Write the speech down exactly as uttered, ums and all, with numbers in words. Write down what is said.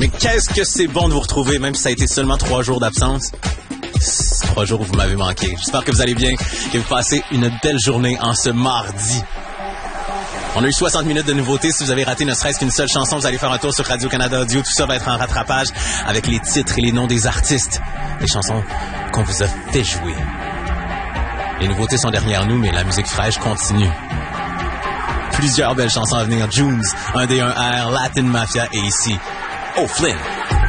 Mais qu'est-ce que c'est bon de vous retrouver, même si ça a été seulement trois jours d'absence. Trois jours où vous m'avez manqué. J'espère que vous allez bien, que vous passez une belle journée en ce mardi. On a eu soixante minutes de nouveautés. Si vous avez raté ne serait-ce qu'une seule chanson, vous allez faire un tour sur Radio-Canada Audio. Tout ça va être en rattrapage avec les titres et les noms des artistes. Les chansons qu'on vous a fait jouer. Les nouveautés sont derrière nous, mais la musique fraîche continue. Plusieurs belles chansons à venir. Junes, un D un R, Latin Mafia et ici, O'Flynn.